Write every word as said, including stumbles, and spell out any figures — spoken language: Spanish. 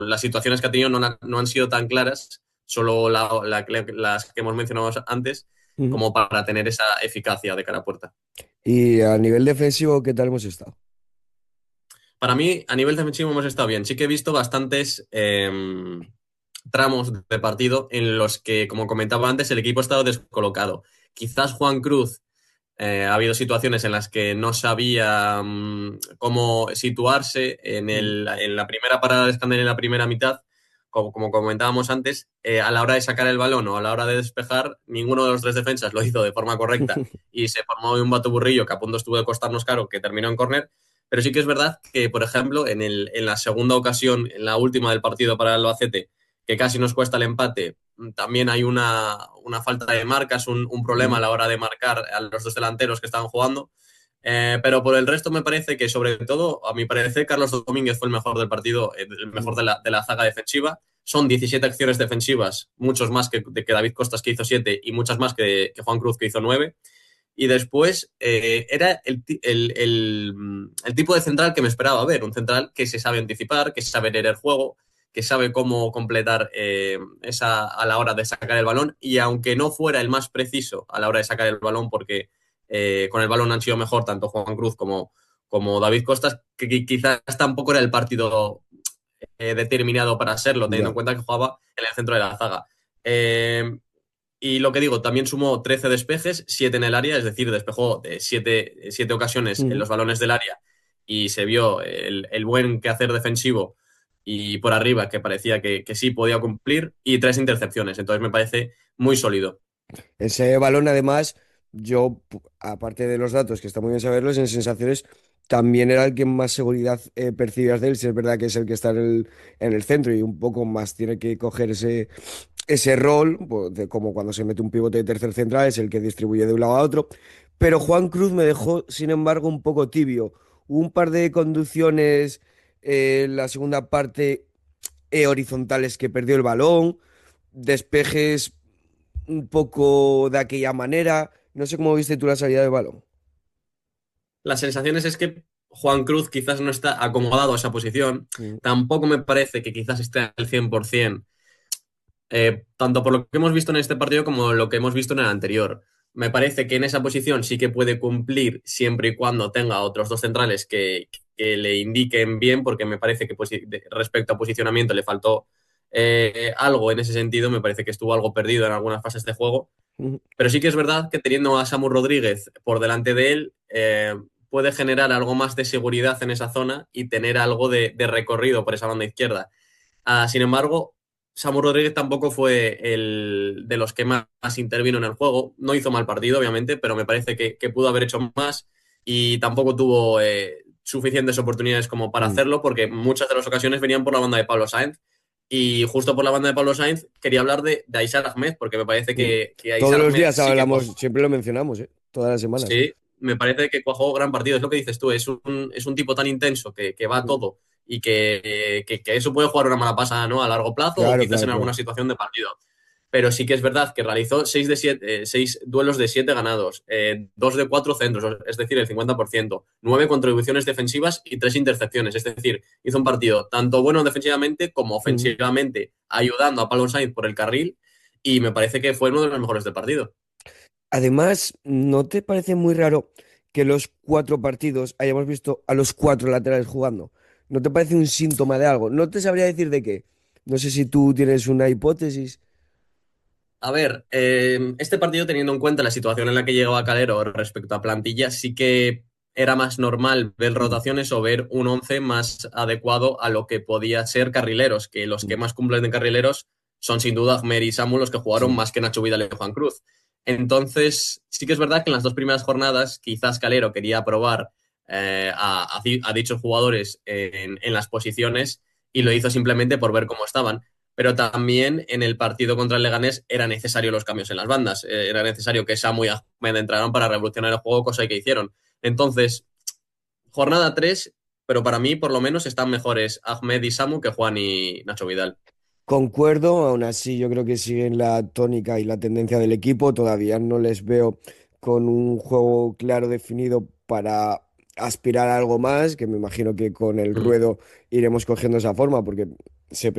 las situaciones que ha tenido no, han- no han sido tan claras, solo la- la- las que hemos mencionado antes, Ujú. como para tener esa eficacia de cara a puerta. Y a nivel defensivo, ¿qué tal hemos estado? Para mí, a nivel defensivo hemos estado bien. Sí que he visto bastantes eh, tramos de partido en los que, como comentaba antes, el equipo ha estado descolocado. Quizás Juan Cruz, eh, ha habido situaciones en las que no sabía mm, cómo situarse en, Ujú. el, en la primera parada de escándalo en la primera mitad, como, como comentábamos antes, eh, a la hora de sacar el balón o a la hora de despejar, ninguno de los tres defensas lo hizo de forma correcta y se formó un batuburrillo que a punto estuvo de costarnos caro, que terminó en córner. Pero sí que es verdad que, por ejemplo, en, el, en la segunda ocasión, en la última del partido para el Albacete, que casi nos cuesta el empate, también hay una, una falta de marcas, un, un, problema a Ujú. la hora de marcar a los dos delanteros que estaban jugando. Eh, pero por el resto me parece que, sobre todo, a mi parecer, Carlos Domínguez fue el mejor del partido, el mejor de la, de la zaga defensiva. Son diecisiete acciones defensivas, muchos más que, que David Costas, que hizo siete, y muchas más que, que Juan Cruz, que hizo nueve. Y después eh, era el, el, el, el, tipo de central que me esperaba ver, un central que se sabe anticipar, que sabe leer el juego, que sabe cómo completar eh, esa a la hora de sacar el balón, y aunque no fuera el más preciso a la hora de sacar el balón, porque eh, con el balón han sido mejor tanto Juan Cruz como, como David Costas, que quizás tampoco era el partido eh, determinado para serlo, teniendo en Ya. cuenta que jugaba en el centro de la zaga. Eh, y lo que digo, también sumó trece despejes, siete en el área, es decir, despejó de siete, siete ocasiones en Ujú. los balones del área y se vio el, el buen quehacer defensivo y por arriba que parecía que, que sí podía cumplir, y tres intercepciones. Entonces me parece muy sólido. Ese balón, además, yo, pu- aparte de los datos, que está muy bien saberlos, en sensaciones también era el que más seguridad eh, percibías de él. Si es verdad que es el que está en el, en el centro y un poco más tiene que coger ese, ese rol, pues, de como cuando se mete un pivote de tercer central, es el que distribuye de un lado a otro. Pero Juan Cruz me dejó, sin embargo, un poco tibio. Hubo un par de conducciones eh, en la segunda parte eh, horizontales que perdió el balón, despejes un poco de aquella manera. No sé cómo viste tú la salida del balón. Las sensaciones es que Juan Cruz quizás no está acomodado a esa posición. Mm. Tampoco me parece que quizás esté al cien por ciento, eh, tanto por lo que hemos visto en este partido como lo que hemos visto en el anterior. Me parece que en esa posición sí que puede cumplir siempre y cuando tenga otros dos centrales que, que le indiquen bien, porque me parece que posi- de- respecto a posicionamiento le faltó eh, algo en ese sentido, me parece que estuvo algo perdido en algunas fases de juego. Mm. Pero sí que es verdad que teniendo a Samu Rodríguez por delante de él, eh, puede generar algo más de seguridad en esa zona y tener algo de, de recorrido por esa banda izquierda. Ah, sin embargo, Samu Rodríguez tampoco fue el de los que más, más intervino en el juego. No hizo mal partido, obviamente, pero me parece que, que pudo haber hecho más, y tampoco tuvo eh, suficientes oportunidades como para Mm. hacerlo, porque muchas de las ocasiones venían por la banda de Pablo Sainz. Y justo por la banda de Pablo Sainz quería hablar de, de Aishar Ahmed, porque me parece Mm. que, que Todos Aishar los Ahmed días sí que hablamos, cuajó. siempre lo mencionamos, ¿eh? Todas las semanas. Sí, me parece que cuajó gran partido. Es lo que dices tú, es un, es un tipo tan intenso que, que va a Mm. todo, y que, que, que eso puede jugar una mala pasada, ¿no? A largo plazo o Claro, quizás claro, en claro. alguna situación de partido. Pero sí que es verdad que realizó seis de siete, eh, seis duelos de siete ganados, eh, dos de cuatro centros, es decir, el cincuenta por ciento, nueve contribuciones defensivas y tres intercepciones. Es decir, hizo un partido tanto bueno defensivamente como Mm. ofensivamente, ayudando a Pablo Sainz por el carril, y me parece que fue uno de los mejores del partido. Además, ¿no te parece muy raro que los cuatro partidos hayamos visto a los cuatro laterales jugando? ¿No te parece un síntoma de algo? No te sabría decir de qué. No sé si tú tienes una hipótesis. A ver, eh, este partido, teniendo en cuenta la situación en la que llegaba Calero respecto a plantilla, sí que era más normal ver Mm. rotaciones o ver un once más adecuado a lo que podía ser carrileros, que los que Mm. más cumplen de carrileros son sin duda Ahmed y Samu, los que jugaron Sí. más que Nacho Vidal y Juan Cruz. Entonces, sí que es verdad que en las dos primeras jornadas quizás Calero quería probar eh, a, a, a dichos jugadores en, en las posiciones, y lo Mm. hizo simplemente por ver cómo estaban. Pero también en el partido contra el Leganés era necesario los cambios en las bandas. Eh, era necesario que Samu y Ahmed entraran para revolucionar el juego, cosa que hicieron. Entonces, jornada tres, pero para mí por lo menos están mejores Ahmed y Samu que Juan y Nacho Vidal. Concuerdo, aún así yo creo que siguen la tónica y la tendencia del equipo. Todavía no les veo con un juego claro definido para aspirar a algo más, que me imagino que con el Mm. ruedo iremos cogiendo esa forma, porque se